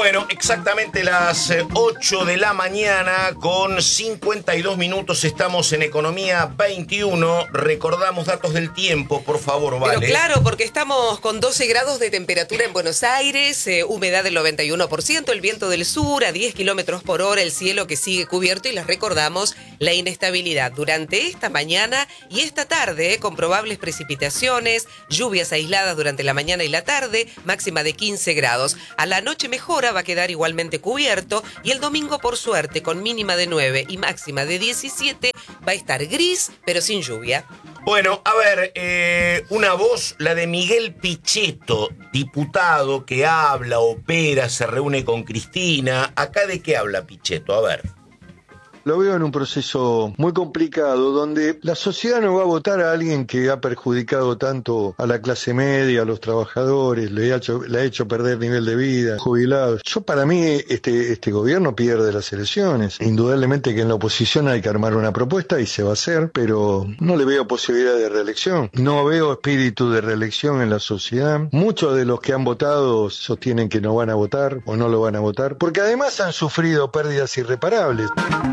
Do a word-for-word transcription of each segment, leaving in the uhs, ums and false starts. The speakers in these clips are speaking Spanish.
Bueno, exactamente las ocho de la mañana con cincuenta y dos minutos estamos en Economía veintiuno. Recordamos datos del tiempo, por favor, Vale. Pero claro, porque estamos con doce grados de temperatura en Buenos Aires, eh, humedad del noventa y uno por ciento, el viento del sur a diez kilómetros por hora, el cielo que sigue cubierto y les recordamos la inestabilidad durante esta mañana y esta tarde, eh, con probables precipitaciones, lluvias aisladas durante la mañana y la tarde, máxima de quince grados. A la noche mejora, va a quedar igualmente cubierto y el domingo, por suerte, con mínima de nueve y máxima de diecisiete, va a estar gris, pero sin lluvia. Bueno, a ver, eh, una voz, la de Miguel Pichetto, diputado que habla, opera, se reúne con Cristina. ¿Acá de qué habla Pichetto? A ver. Lo veo en un proceso muy complicado, donde la sociedad no va a votar a alguien que ha perjudicado tanto a la clase media, a los trabajadores, le ha hecho, le ha hecho perder nivel de vida, jubilados. Yo, para mí, este, este gobierno pierde las elecciones. Indudablemente que en la oposición hay que armar una propuesta y se va a hacer, pero no le veo posibilidad de reelección. No veo espíritu de reelección en la sociedad. Muchos de los que han votado sostienen que no van a votar o no lo van a votar, porque además han sufrido pérdidas irreparables.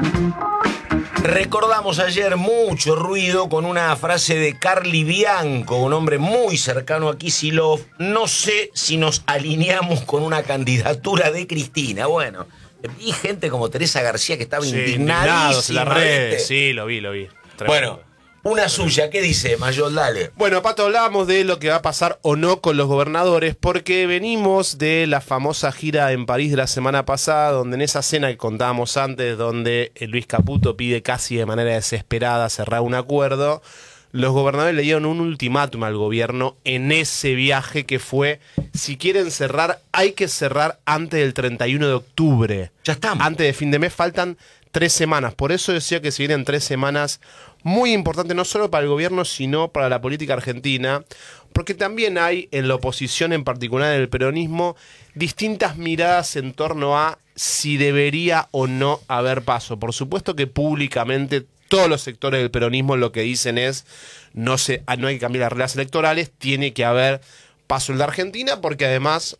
Recordamos ayer mucho ruido con una frase de Carly Bianco, un hombre muy cercano a Kicillof. No sé si nos alineamos con una candidatura de Cristina. Bueno, vi gente como Teresa García que estaba sí, indignadísima. En las redes, sí, lo vi, lo vi. Tremendo. Bueno, una suya, ¿qué dice Mayol? Dale. Bueno, Pato, hablábamos de lo que va a pasar o no con los gobernadores, porque venimos de la famosa gira en París de la semana pasada, donde en esa cena que contábamos antes, donde Luis Caputo pide casi de manera desesperada cerrar un acuerdo, los gobernadores le dieron un ultimátum al gobierno en ese viaje que fue, si quieren cerrar, hay que cerrar antes del treinta y uno de octubre. Ya estamos. Antes de fin de mes faltan tres semanas. Por eso decía que se vienen tres semanas muy importantes, no solo para el gobierno, sino para la política argentina, porque también hay en la oposición, en particular en el peronismo, distintas miradas en torno a si debería o no haber paso. Por supuesto que públicamente todos los sectores del peronismo lo que dicen es no, se, no hay que cambiar las reglas electorales, tiene que haber paso en la Argentina, porque además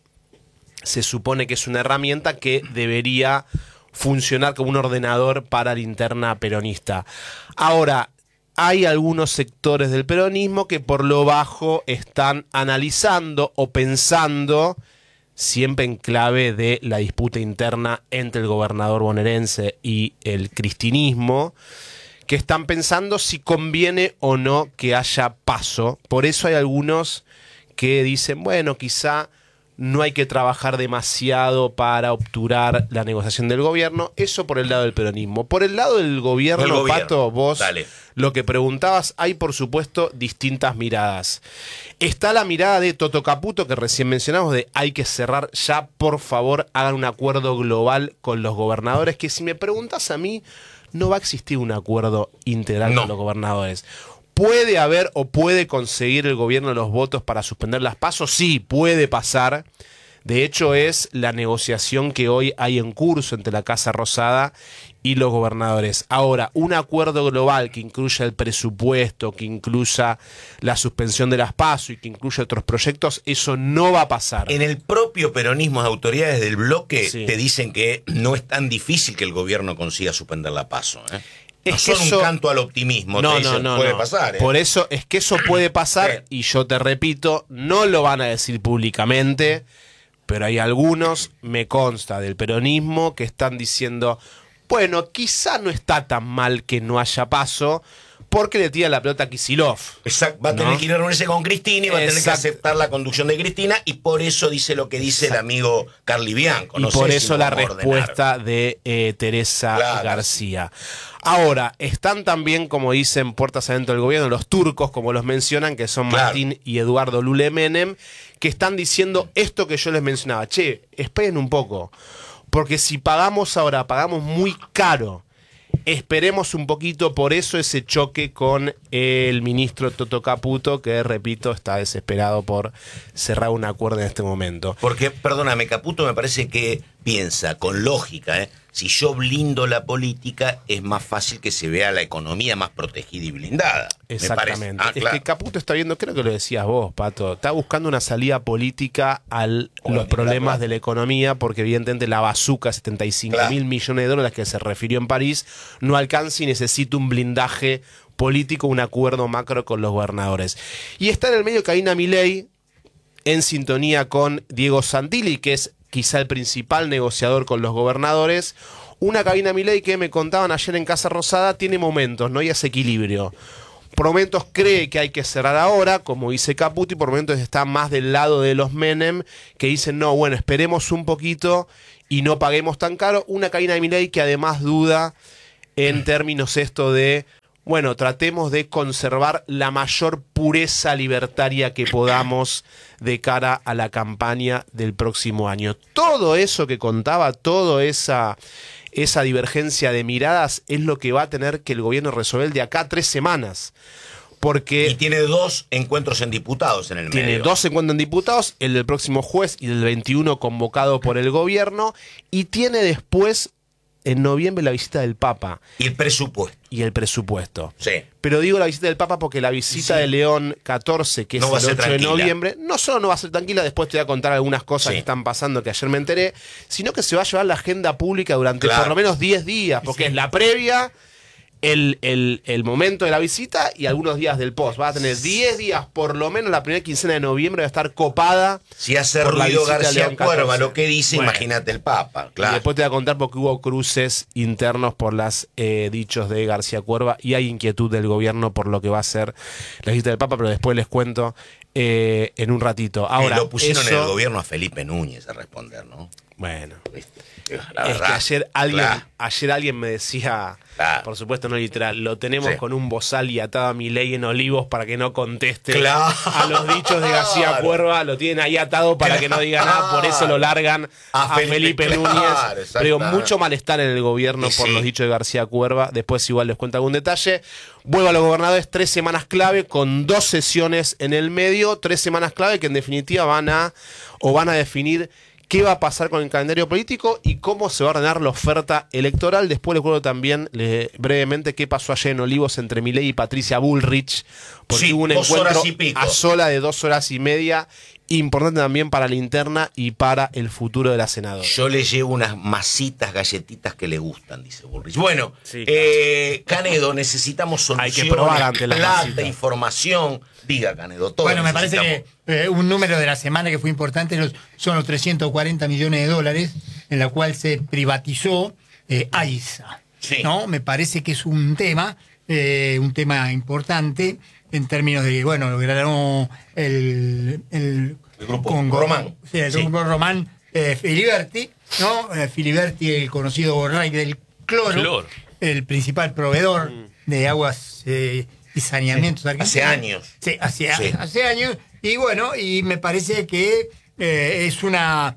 se supone que es una herramienta que debería funcionar como un ordenador para la interna peronista. Ahora, hay algunos sectores del peronismo que por lo bajo están analizando o pensando, siempre en clave de la disputa interna entre el gobernador bonaerense y el cristinismo, que están pensando si conviene o no que haya paso. Por eso hay algunos que dicen, bueno, quizá no hay que trabajar demasiado para obturar la negociación del gobierno. Eso por el lado del peronismo. Por el lado del gobierno, el gobierno. Pato, vos Dale. Lo que preguntabas, hay por supuesto distintas miradas. Está la mirada de Toto Caputo, que recién mencionamos, de hay que cerrar ya, por favor, hagan un acuerdo global con los gobernadores, que si me preguntas a mí, no va a existir un acuerdo integral no. con los gobernadores. ¿Puede haber o puede conseguir el gobierno los votos para suspender las PASO? Sí, puede pasar. De hecho, es la negociación que hoy hay en curso entre la Casa Rosada y los gobernadores. Ahora, un acuerdo global que incluya el presupuesto, que incluya la suspensión de las PASO y que incluya otros proyectos, eso no va a pasar. En el propio peronismo, de autoridades del bloque sí. te dicen que no es tan difícil que el gobierno consiga suspender la PASO, ¿eh? Es no que son eso, un canto al optimismo, no, te dicen, no, no, puede no. pasar. ¿eh? Por eso es que eso puede pasar y yo te repito, no lo van a decir públicamente, pero hay algunos, me consta, del peronismo que están diciendo, bueno, quizá no está tan mal que no haya paso, porque le tira la pelota a Kicillof. Exacto, va a tener ¿no? que ir a reunirse con Cristina y va Exacto. a tener que aceptar la conducción de Cristina, y por eso dice lo que dice Exacto. el amigo Carly Bianco. No y por sé eso si la respuesta ordenar. de eh, Teresa claro. García. Ahora, están también, como dicen puertas adentro del gobierno, los turcos, como los mencionan, que son claro. Martín y Eduardo Lule Menem, que están diciendo esto que yo les mencionaba. Che, esperen un poco, porque si pagamos ahora, pagamos muy caro. Esperemos un poquito, por eso ese choque con el ministro Toto Caputo, que repito, está desesperado por cerrar un acuerdo en este momento. Porque, perdóname, Caputo me parece que piensa con lógica, ¿eh? si yo blindo la política, es más fácil que se vea la economía más protegida y blindada. Exactamente. Ah, es claro. que Caputo está viendo, creo que lo decías vos, Pato, está buscando una salida política a los problemas claro. de la economía, porque evidentemente la bazuca, setenta y cinco mil Claro. millones de dólares que se refirió en París, no alcanza y necesita un blindaje político, un acuerdo macro con los gobernadores. Y está en el medio Karina Milei, en sintonía con Diego Santilli, que es quizá el principal negociador con los gobernadores. Una Karina Milei que me contaban ayer en Casa Rosada tiene momentos, no hay ese equilibrio. Por momentos cree que hay que cerrar ahora, como dice Caputo, y por momentos está más del lado de los Menem, que dicen, no, bueno, esperemos un poquito y no paguemos tan caro. Una Karina Milei que además duda en términos esto de, bueno, tratemos de conservar la mayor pureza libertaria que podamos de cara a la campaña del próximo año. Todo eso que contaba, toda esa, esa divergencia de miradas es lo que va a tener que el gobierno resolver de acá a tres semanas. Porque Y tiene dos encuentros en diputados en el tiene medio. dos encuentros en diputados, el del próximo jueves y el del veintiuno convocado por el gobierno, y tiene después, en noviembre, la visita del Papa Y el presupuesto. y el presupuesto. Sí. Pero digo la visita del Papa porque la visita Sí. de León catorce, que No es va a el ser ocho de tranquila. noviembre, no solo no va a ser tranquila, después te voy a contar algunas cosas Sí. que están pasando que ayer me enteré, sino que se va a llevar la agenda pública durante Claro. por lo menos diez días, porque es la previa, el, el, el momento de la visita y algunos días del post. Va a tener diez días, por lo menos la primera quincena de noviembre va a estar copada. Si hace por la ruido visita de García León Cuerva catorce. lo que dice, Bueno. imagínate el Papa. Y Claro. después te voy a contar porque hubo cruces internos por los eh, dichos de García Cuerva y hay inquietud del gobierno por lo que va a ser la visita del Papa, pero después les cuento eh, en un ratito. Ahora, lo pusieron eso- en el gobierno a Felipe Núñez a responder, ¿no? Bueno, La es verdad. que ayer alguien, Claro. ayer alguien me decía, Claro. por supuesto no literal, lo tenemos Sí. con un bozal y atado a Milei en Olivos para que no conteste Claro. a los dichos de García Cuerva, lo tienen ahí atado para que no diga nada, por eso lo largan A a, Felipe, Felipe, claro, Núñez. exactamente. Pero digo, mucho malestar en el gobierno Y por sí. los dichos de García Cuerva, después igual les cuento algún detalle. Vuelvo a los gobernadores, tres semanas clave con dos sesiones en el medio, tres semanas clave que en definitiva van a o van a definir qué va a pasar con el calendario político y cómo se va a ordenar la oferta electoral. Después les cuento también le- brevemente qué pasó ayer en Olivos entre Milei y Patricia Bullrich, porque Sí, hubo un dos encuentro horas y pico. a sola de dos horas y media, importante también para la interna y para el futuro de la senadora. Yo le llevo unas masitas, galletitas que le gustan, dice Bullrich. Bueno, Sí, eh, Canedo, necesitamos Hay que soluciones, probar ante las plata, masitas. información. Diga, Canedo, todo Bueno, me parece necesitamos. que eh, un número de la semana que fue importante los- son los trescientos cuarenta millones de dólares en la cual se privatizó eh, AISA. Sí. ¿No? Me parece que es un tema, eh, un tema importante en términos de, bueno, lograron el, el, El grupo Román. Sí, el Sí. grupo Román eh, Filiberti, ¿no? Eh, Filiberti, el conocido rey del cloro, Cloro. el principal proveedor de aguas eh, y saneamientos argentinos. Hace años. Sí, hace, Sí. hace años. Y bueno, y me parece que eh, es una...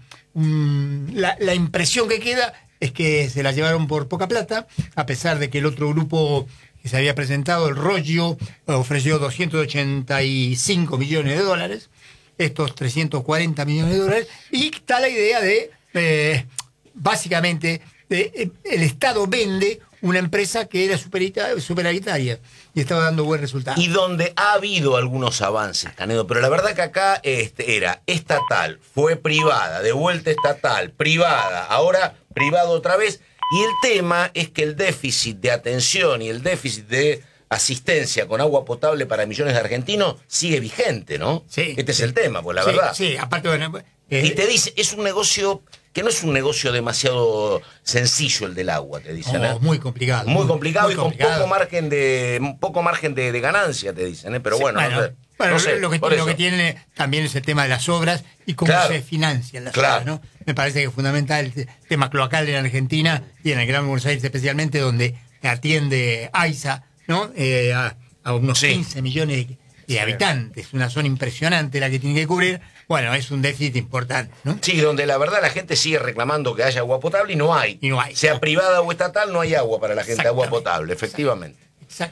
mm, la, la impresión que queda es que se la llevaron por poca plata, a pesar de que el otro grupo que se había presentado, el Rollo, ofreció doscientos ochenta y cinco millones de dólares, estos trescientos cuarenta millones de dólares, y está la idea de, eh, básicamente, de, eh, el Estado vende una empresa que era superita- superavitaria y estaba dando buen resultado. Y donde ha habido algunos avances, Canedo, pero la verdad que acá este, era estatal, fue privada, de vuelta estatal, privada, ahora privado otra vez. Y el tema es que el déficit de atención y el déficit de asistencia con agua potable para millones de argentinos sigue vigente, ¿no? Sí. Este es el tema, pues la Sí, verdad. Sí, aparte, bueno, eh, Y te dice, es un negocio que no es un negocio demasiado sencillo el del agua, te dicen. no, ¿eh? muy complicado. Muy complicado muy y con complicado. poco margen de un poco margen de, de ganancia, te dicen, ¿eh? Pero Sí, bueno, no sé, bueno, no sé, lo, que, por lo eso. que tiene también es el tema de las obras y cómo Claro. se financian las Claro. obras, ¿no? Me parece que es fundamental el te- tema cloacal en Argentina y en el Gran Buenos Aires especialmente, donde atiende AISA, ¿no? Eh, a, a unos Sí. quince millones de, de habitantes, una zona impresionante la que tiene que cubrir. Bueno, es un déficit importante, ¿no? Sí, donde la verdad la gente sigue reclamando que haya agua potable y no hay. Y no hay. Sea privada o estatal, no hay agua para la gente, agua Exactamente. potable, efectivamente. Exacto.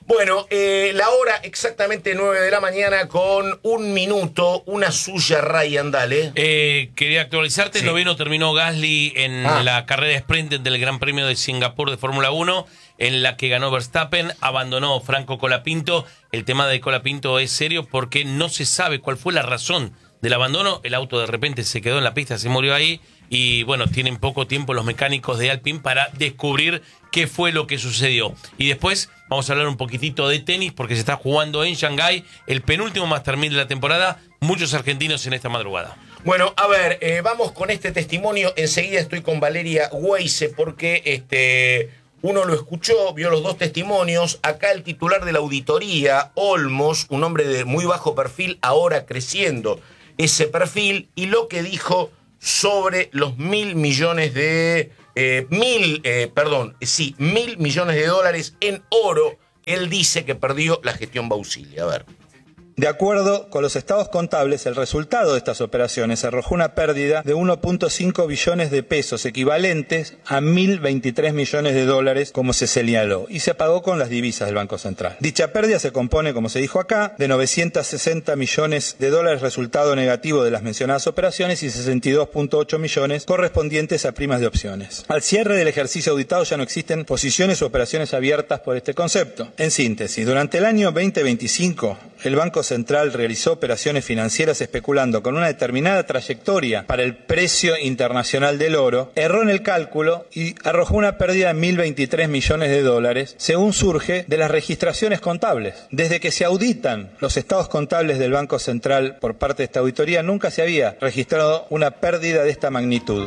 Bueno, eh, la hora exactamente nueve de la mañana con un minuto, una suya, Ryan, dale. Eh, quería actualizarte, Sí. noveno terminó Gasly en Ah. la carrera sprint del Gran Premio de Singapur de Fórmula uno, en la que ganó Verstappen, abandonó Franco Colapinto. El tema de Colapinto es serio porque no se sabe cuál fue la razón del abandono. El auto de repente se quedó en la pista, se murió ahí y bueno, tienen poco tiempo los mecánicos de Alpine para descubrir qué fue lo que sucedió. Y después vamos a hablar un poquitito de tenis porque se está jugando en Shanghái el penúltimo Master mil de la temporada. Muchos argentinos en esta madrugada. Bueno, a ver, eh, vamos con este testimonio. Enseguida estoy con Valeria Weise porque este, uno lo escuchó, vio los dos testimonios. Acá el titular de la auditoría, Olmos, un hombre de muy bajo perfil, ahora creciendo ese perfil, y lo que dijo sobre los mil millones de... Eh, mil, eh, perdón, sí, mil millones de dólares en oro. Él dice que perdió la gestión Bausilia. A ver. De acuerdo con los estados contables, el resultado de estas operaciones arrojó una pérdida de uno punto cinco billones de pesos, equivalentes a mil veintitrés millones de dólares, como se señaló, y se pagó con las divisas del Banco Central. Dicha pérdida se compone, como se dijo acá, de novecientos sesenta millones de dólares resultado negativo de las mencionadas operaciones y sesenta y dos punto ocho millones correspondientes a primas de opciones. Al cierre del ejercicio auditado ya no existen posiciones o operaciones abiertas por este concepto. En síntesis, durante el año veinte veinticinco, el Banco Central realizó operaciones financieras especulando con una determinada trayectoria para el precio internacional del oro, erró en el cálculo y arrojó una pérdida de mil veintitrés millones de dólares, según surge de las registraciones contables. Desde que se auditan los estados contables del Banco Central por parte de esta auditoría, nunca se había registrado una pérdida de esta magnitud.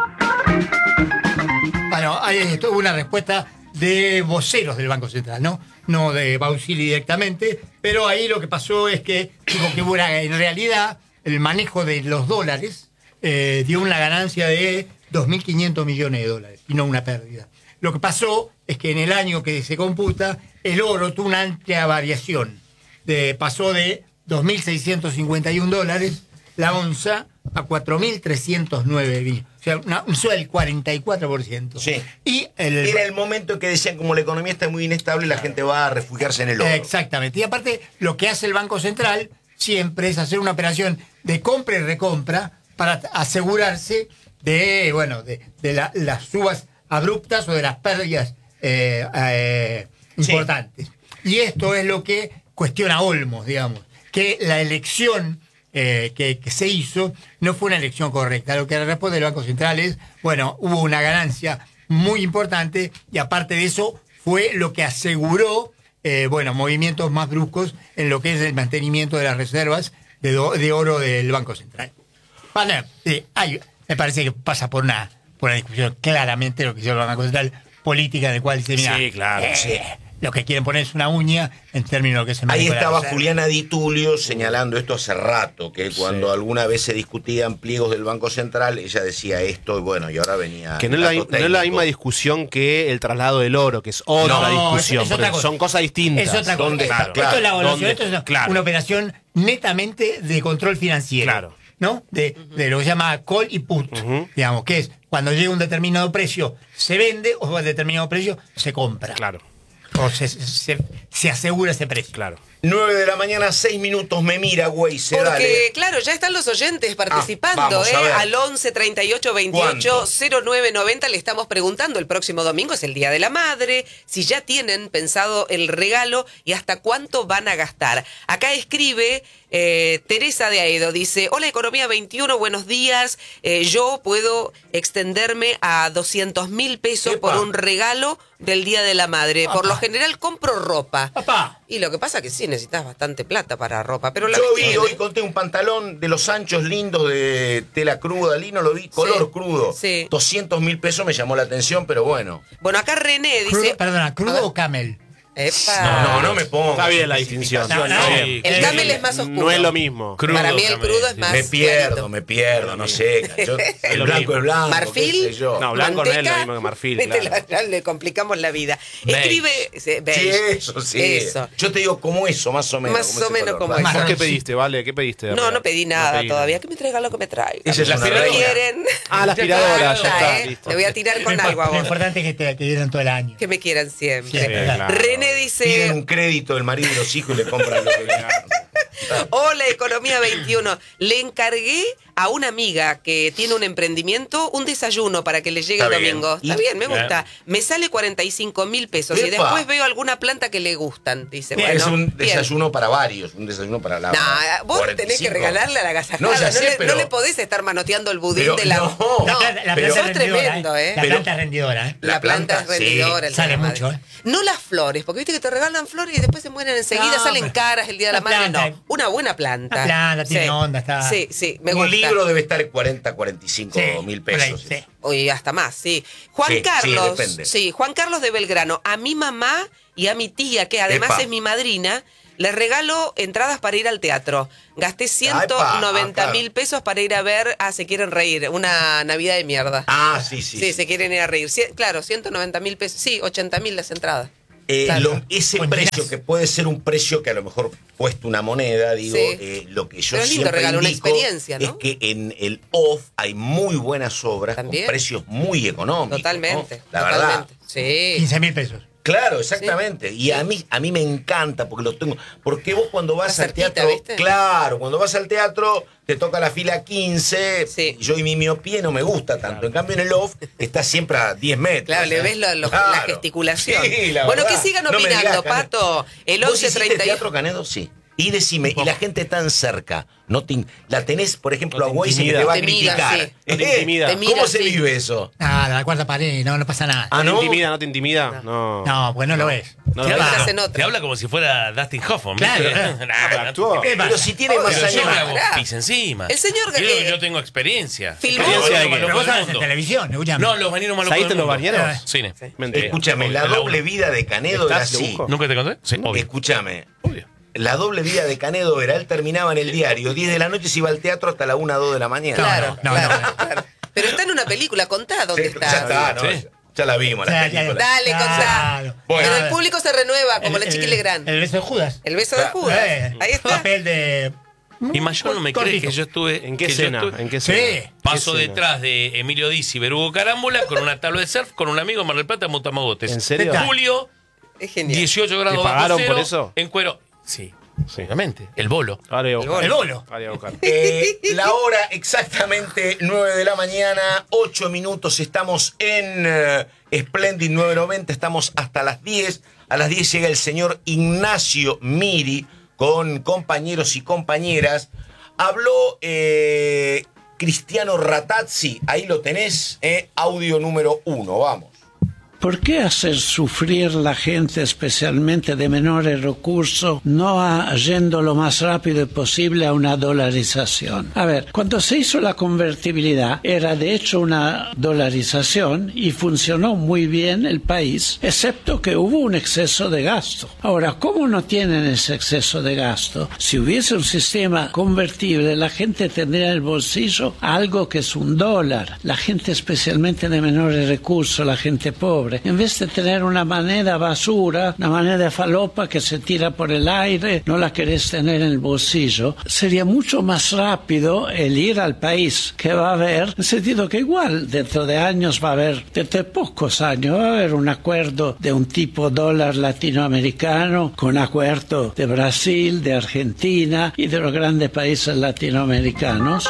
Bueno, hay una respuesta de voceros del Banco Central, ¿no? No de Bausili directamente, pero ahí lo que pasó es que, digo que bueno, en realidad el manejo de los dólares eh, dio una ganancia de dos mil quinientos millones de dólares y no una pérdida. Lo que pasó es que en el año que se computa, el oro tuvo una amplia variación. De, pasó de dos mil seiscientos cincuenta y uno dólares la onza a cuatro mil trescientos nueve mil. O sea, una, un sube del cuarenta y cuatro por ciento. Sí. Y el, Era el momento en que decían, como la economía está muy inestable, la gente va a refugiarse en el oro. Exactamente. Y aparte, lo que hace el Banco Central siempre es hacer una operación de compra y recompra para asegurarse de, bueno, de, de la, las subas abruptas o de las pérdidas eh, eh, Sí. importantes. Y esto es lo que cuestiona Olmos, digamos, que la elección eh, que, que se hizo no fue una elección correcta. Lo que responde el Banco Central es, bueno, hubo una ganancia muy importante y aparte de eso fue lo que aseguró eh, bueno, movimientos más bruscos en lo que es el mantenimiento de las reservas de, do, de oro del Banco Central. Bueno, eh, hay, me parece que pasa por una, por una discusión claramente lo que hizo el Banco Central, política de cual se mira. Sí, claro, eh, sí. Lo que quieren poner es una uña en términos de lo que se Ahí maneja la estaba reserva. Juliana Di Tulio señalando esto hace rato, que cuando Sí. alguna vez se discutían pliegos del Banco Central, ella decía esto y bueno, y ahora venía... Que no es, el la, dato no es la técnico. misma discusión que el traslado del oro, que es otra No, discusión, es- es otra porque cosa. son cosas distintas. Es otra cosa. ¿Dónde está? Esto, Claro. esto es la evaluación, ¿Dónde? esto es una, Claro. una operación netamente de control financiero. Claro. ¿No? De, de lo que se llama call y put, Ujú. digamos, que es cuando llega un determinado precio se vende o a determinado precio se compra. Claro, O se, se, se asegura ese precio. claro. nueve de la mañana, seis minutos, me mira, güey, se Porque, dale. claro, ya están los oyentes participando, Ah, vamos a ¿eh? ver. Al once, treinta y ocho, veintiocho, cero nueve noventa le estamos preguntando. El próximo domingo es el Día de la Madre. Si ya tienen pensado el regalo y hasta cuánto van a gastar. Acá escribe eh, Teresa de Aedo. Dice: Hola, Economía veintiuno, buenos días. Eh, yo puedo extenderme a doscientos mil pesos Epa. por un regalo del Día de la Madre. Por lo general compro ropa. Papá. Y lo que pasa que sí necesitas bastante plata para ropa. Pero la Yo que vi, tiene- hoy conté un pantalón de los anchos lindos de tela cruda, lino, lo vi, color Sí, crudo. sí. doscientos mil pesos me llamó la atención, pero bueno. Bueno, acá René Crudo- dice... perdona, A ¿crudo ver. o camel? Epa. No, no, no me pongo. Está bien la distinción. No, no. Está bien. El Eh, camel es más oscuro. No es lo mismo. Crudo Para mí el camel, crudo es sí. más Me pierdo, clarito. me pierdo, no sé. Yo- el lo blanco mismo. es blanco. Marfil. qué sé yo. No, blanco no es lo manteca, mismo que marfil, vete, claro. la- le complicamos la vida. Beige. Escribe... sí, Sí, beige. eso sí. Eso. Yo te digo como eso, más o menos. Más como o ese menos color. como Dale. eso. ¿Vos qué pediste, Vale? ¿Qué pediste? de No, regalo? no pedí nada pedí todavía. Que me traiga lo que me traiga. Esa es ¿Qué una reina. quieren? Ah, la aspiradora, ya está, ¿eh? listo. Le voy a tirar con Lo algo a impor- Lo vos. importante es que te, te dieran todo el año. Que me quieran siempre. Sí, claro. René ¿Qué dice? Piden un crédito del marido y los hijos y le compran lo que le hagan. Hola, Economía veintiuno. Le encargué a una amiga que tiene un emprendimiento un desayuno para que le llegue Está el bien. domingo. Está Y- bien, me gusta. Me sale cuarenta y cinco mil pesos y ¡Epa! después veo alguna planta que le gustan. Dice, Bien, bueno, es un bien. desayuno para varios, un desayuno para la. No, vos cuarenta y tenés que cinco. regalarle a la gasajada. No, No, ya sé, le, pero- no le podés estar manoteando el budín Pero de la. no. La planta, la pero- planta Sos es rendidora, tremendo, ¿eh? La Pero- planta es rendidora, ¿eh? La, La planta, planta, es sí. rendidora. el día Sale de la mucho, madre. ¿eh? No las flores, porque viste que te regalan flores y después se mueren enseguida, No, salen pero- caras el día de la la madre. planta- No, una buena planta. La planta tiene Sí. onda, está- Sí, sí, me un gusta. libro debe estar en cuarenta, cuarenta y cinco Sí, mil por ahí, pesos. sí. Oye, hasta más, sí. Juan Sí, sí, Carlos, depende. sí, Juan Carlos de Belgrano, a mi mamá y a mi tía, que además Epa. es mi madrina, les regalo entradas para ir al teatro. Gasté ciento noventa Ah, mil claro. pesos para ir a ver, ah, se quieren reír, una Navidad de mierda. Ah, sí, sí. Sí, se quieren ir a reír. Cien- claro, ciento noventa mil pesos. Sí, ochenta mil las entradas. Eh, Claro. lo- ese Buen precio, llenazo. que puede ser un precio que a lo mejor cuesta una moneda, digo, Sí. eh, lo que yo Pero es lindo siempre regalo, una indico experiencia, ¿no? es que en el off hay muy buenas obras También. con precios muy económicos. Totalmente. ¿no? La verdad. totalmente. Sí. quince mil pesos. Claro, exactamente. Y a mí a mí me encanta porque lo tengo. Porque vos cuando vas La al cerquita, teatro. ¿viste? Claro, cuando vas al teatro te toca la fila quince. Sí. Yo y mi miopía no me gusta tanto. En cambio, en el off está siempre a diez metros. Claro, le ¿eh? ves lo- lo- Claro. la gesticulación. Sí, la Bueno, verdad. que sigan No me opinando, digas, Canedo. Pato. El ¿Vos once hiciste treinta y uno. teatro, Canedo? Sí. Y decime, y la gente tan cerca, no te in- la tenés, por ejemplo, No a te Weiss que intimida. te va a Te mira, criticar. sí. No te ¿Eh? intimida. Te mira, ¿Cómo se sí. vive eso? Ah, la cuarta pared, no, no pasa nada. Ah, ¿No ¿no? te intimida? ¿No te intimida? No. No, pues no lo es. No Te lo habla, Estás ves. en otra. te habla como si fuera Dustin Hoffman. Claro, ¿viste? claro. Nah, pero no actuó. te- ¿Qué Pero pasa? si tiene Obvio, más Pero yo años. me hago Pará. pis encima. El señor Yo, que- yo tengo experiencia. Filmó- Los Experiencia de bañeros qué? más Pero locos vos del sabés en mundo. televisión, escuchame. No, los bañeros más locos ¿Saliste del en los mundo. bañeros? Cine. Mentira. Escúchame, la En la doble uno. vida de Canedo era ¿Estás de así. busco? ¿Nunca te conté? Sí, obvio. Escúchame. Obvio. La doble vida de Canedo era, él terminaba en el diario, diez de la noche se iba al teatro hasta la una, dos de la mañana. Claro, no, no, claro, no. claro. Pero está en una película, contá dónde Sí, está. ya está, ¿no? Sí. Ya la vimos, la Ya, ya, película. Dale, contá. Claro. Bueno. Pero el público se renueva, como El- la Chiqui el- Legrand. El beso de Judas. El beso de Claro. Judas. Eh, Ahí está. Papel de. Y Mayor no me cree Cortito. que yo estuve. ¿En qué que yo escena? estuve- ¿En qué Sí. escena? Paso ¿Qué escena? detrás de Emilio Dizzi y Berugo Carámbula con una tabla de surf con un amigo en Mar del Plata, Motamogotes. ¿En serio? Julio, Es genial. dieciocho grados ¿Te pagaron bajo cero, por eso? En cuero. Sí, Sí. obviamente. El bolo. Ahora voy a buscar. El bolo. Ahora voy a buscar. Eh, la hora exactamente nueve de la mañana, ocho minutos, estamos en eh, Splendid nueve noventa, estamos hasta las diez. A las diez llega el señor Ignacio Miri con compañeros y compañeras. Habló eh, Cristiano Ratazzi, ahí lo tenés, eh, audio número uno, vamos. ¿Por qué hacer sufrir la gente, especialmente de menores recursos, no a- yendo lo más rápido posible a una dolarización? A ver, cuando se hizo la convertibilidad, era de hecho una dolarización y funcionó muy bien el país, excepto que hubo un exceso de gasto. Ahora, ¿cómo no tienen ese exceso de gasto? Si hubiese un sistema convertible, la gente tendría en el bolsillo algo que es un dólar. La gente especialmente de menores recursos, la gente pobre, en vez de tener una moneda basura, una moneda falopa que se tira por el aire, no la querés tener en el bolsillo, sería mucho más rápido el ir al país que va a haber, en el sentido que igual dentro de años va a haber, dentro de pocos años, va a haber un acuerdo de un tipo dólar latinoamericano con acuerdo de Brasil, de Argentina y de los grandes países latinoamericanos.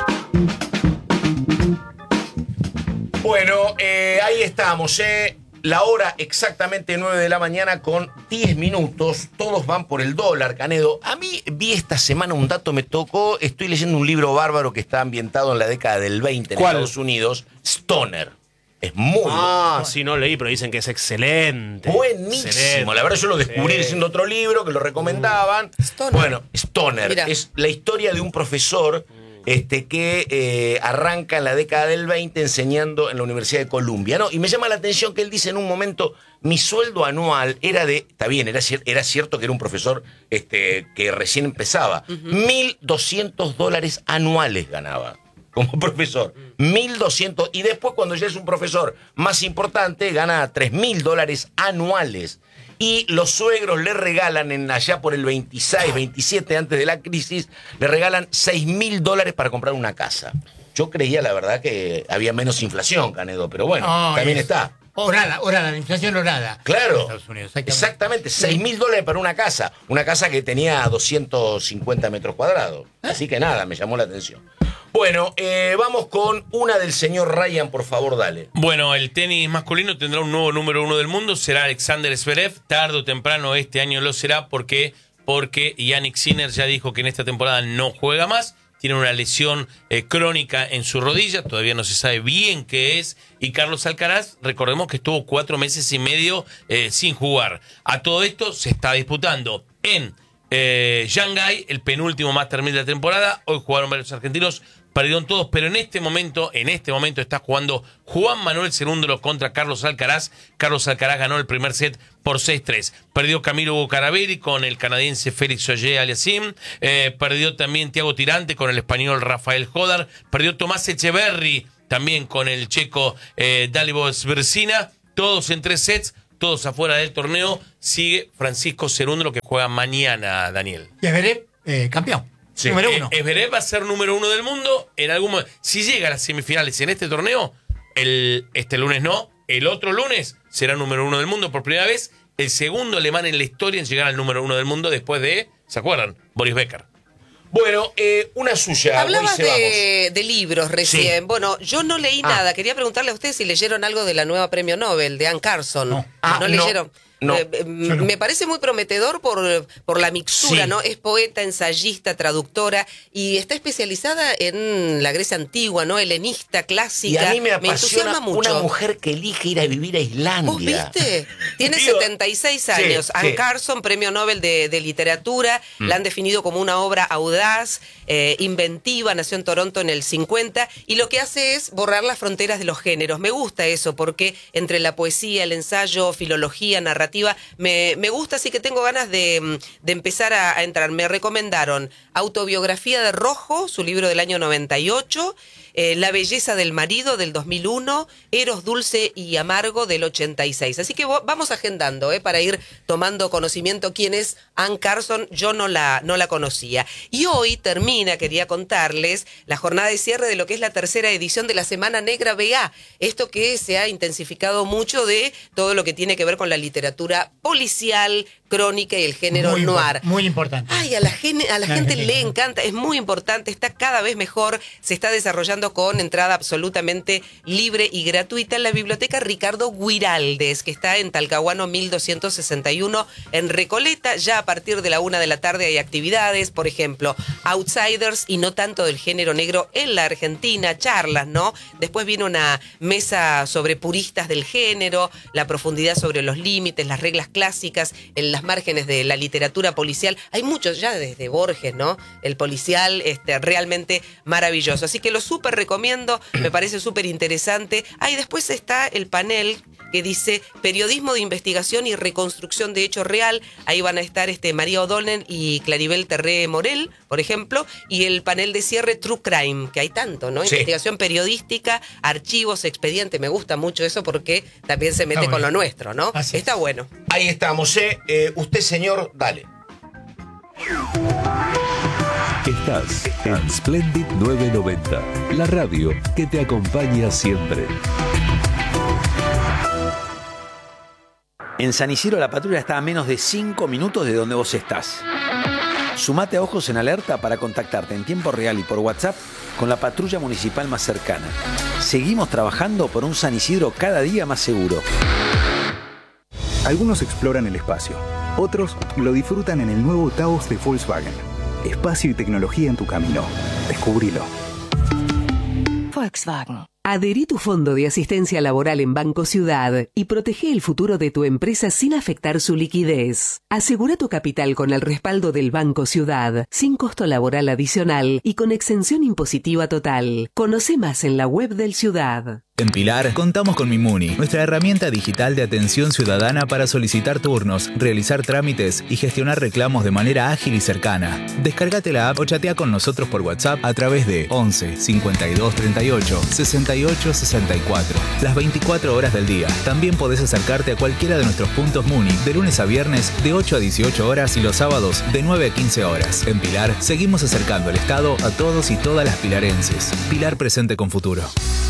Bueno, eh, ahí estamos, eh. La hora exactamente nueve de la mañana con diez minutos. Todos van por el dólar, Canedo. A mí vi esta semana un dato, me tocó. Estoy leyendo un libro bárbaro que está ambientado en la década del veinte en ¿Cuál? Estados Unidos. Stoner. Es muy Ah, sí, no leí, pero dicen que es excelente. buenísimo. Excelente. La verdad yo lo descubrí Sí. leyendo otro libro que lo recomendaban. Stoner. Bueno, Stoner. Mirá. Es la historia de un profesor este, que eh, arranca en la década del veinte enseñando en la Universidad de Columbia, ¿no? Y me llama la atención que él dice en un momento, mi sueldo anual era de, está bien, era, cier- era cierto que era un profesor este, que recién empezaba, mil doscientos dólares anuales ganaba como profesor, mil doscientos, y después cuando ya es un profesor más importante gana tres mil dólares anuales. Y los suegros le regalan, en allá por el veintiséis, veintisiete, antes de la crisis, le regalan seis mil dólares para comprar una casa. Yo creía, la verdad, que había menos inflación, Canedo, pero bueno, No, también es- está. O nada, o nada, la inflación o nada. Claro, Estados Unidos, exactamente. exactamente, seis mil dólares para una casa. Una casa que tenía doscientos cincuenta metros cuadrados. Así que nada, me llamó la atención. Bueno, eh, vamos con una del señor Ryan, por favor, dale. Bueno, el tenis masculino tendrá un nuevo número uno del mundo, será Alexander Zverev. Tarde o temprano este año lo será, porque porque Yannick Sinner ya dijo que en esta temporada no juega más. Tiene una lesión eh, crónica en su rodilla, todavía no se sabe bien qué es. Y Carlos Alcaraz, recordemos que estuvo cuatro meses y medio eh, sin jugar. A todo esto se está disputando en eh, Shanghái, el penúltimo Master mil de la temporada. Hoy jugaron varios argentinos, perdieron todos, pero en este momento, en este momento está jugando Juan Manuel Cerúndolo contra Carlos Alcaraz. Carlos Alcaraz ganó el primer set por seis tres. Perdió Camilo Bucarabelli con el canadiense Félix Auger-Aliassime. Eh, perdió también Thiago Tirante con el español Rafael Jodar. Perdió Tomás Echeverry también con el checo eh, Dalibor Sversina. Todos en tres sets, todos afuera del torneo. Sigue Francisco Cerúndolo, que juega mañana, Daniel. Y Zverev, eh, campeón. Sí. Número uno. Eh, Zverev va a ser número uno del mundo en algún momento. Si llega a las semifinales en este torneo, el, este lunes no, el otro lunes será número uno del mundo por primera vez. El segundo alemán en la historia en llegar al número uno del mundo después de, ¿se acuerdan? Boris Becker. Bueno, eh, una suya. Hablabas Moise, de, de libros recién. Sí. Bueno, yo no leí Ah. nada. Quería preguntarle a ustedes si leyeron algo de la nueva premio Nobel de Anne Carson. No. Ah, ¿No no. leyeron? No. Eh, eh, Yo no. Me parece muy prometedor por, por la mixtura, Sí. ¿no? Es poeta, ensayista, traductora y está especializada en la Grecia antigua, ¿no? Helenista, Y clásica. a mí me entusiasma apasiona mucho. una mujer que elige ir a vivir a Islandia. ¿Vos viste? Tiene Digo, setenta y seis años. sí, Anne sí. Carson, premio Nobel de, de literatura. Mm. La han definido como una obra audaz, eh, inventiva. Nació en Toronto en el cincuenta. Y lo que hace es borrar las fronteras de los géneros. Me gusta eso porque entre la poesía, el ensayo, filología, narrativa, me, me gusta. Así que tengo ganas de, de empezar a, a entrar. Me recomendaron Autobiografía de Rojo, su libro del año noventa y ocho. Eh, La belleza del marido del dos mil uno, Eros dulce y amargo del ochenta y seis. Así que vo- vamos agendando eh, para ir tomando conocimiento quién es Anne Carson. Yo no la, no la conocía. Y hoy termina, quería contarles, la jornada de cierre de lo que es la tercera edición de la Semana Negra B A. Esto que se ha intensificado mucho de todo lo que tiene que ver con la literatura policial, crónica y el género muy, noir. impor- muy importante. Ay, a la, gen- a la La gente gente le le encanta, es muy importante, está cada vez mejor, se está desarrollando con entrada absolutamente libre y gratuita en la biblioteca Ricardo Guiraldes, que está en Talcahuano mil doscientos sesenta y uno en Recoleta. Ya a partir de la una de la tarde hay actividades, por ejemplo, Outsiders y no tanto del género negro en la Argentina, charlas, ¿no? Después viene una mesa sobre puristas del género, la profundidad sobre los límites, las reglas clásicas en las márgenes de la literatura policial. Hay muchos ya desde Borges, ¿no? El policial, este, realmente maravilloso. Así que lo súper recomiendo, me parece súper interesante. Ah, y después está el panel que dice Periodismo de Investigación y Reconstrucción de Hecho Real. Ahí van a estar este, María O'Donnell y Claribel Terré Morel, por ejemplo, y el panel de cierre True Crime, que hay tanto, ¿no? Sí. Investigación periodística, archivos, expediente. Me gusta mucho eso porque también se mete Está con bueno. lo nuestro, ¿no? Así es. Está bueno. Ahí estamos, ¿eh? Eh, usted, señor, dale. Estás en Splendid novecientos noventa, la radio que te acompaña siempre. En San Isidro la patrulla está a menos de cinco minutos de donde vos estás. Sumate a Ojos en Alerta para contactarte en tiempo real y por WhatsApp con la patrulla municipal más cercana. Seguimos trabajando por un San Isidro cada día más seguro. Algunos exploran el espacio, otros lo disfrutan en el nuevo Taos de Volkswagen. Espacio y tecnología en tu camino. Descubrilo. Volkswagen. Adherí tu fondo de asistencia laboral en Banco Ciudad y protege el futuro de tu empresa sin afectar su liquidez. Asegura tu capital con el respaldo del Banco Ciudad, sin costo laboral adicional y con exención impositiva total. Conoce más en la web del Ciudad. En Pilar, contamos con Mimuni, nuestra herramienta digital de atención ciudadana para solicitar turnos, realizar trámites y gestionar reclamos de manera ágil y cercana. Descárgate la app o chatea con nosotros por WhatsApp a través de once cincuenta y dos treinta y ocho sesenta y ocho sesenta y cuatro. Las veinticuatro horas del día. También podés acercarte a cualquiera de nuestros puntos Muni de lunes a viernes de ocho a dieciocho horas y los sábados de nueve a quince horas. En Pilar, seguimos acercando el Estado a todos y todas las pilarenses. Pilar presente con futuro.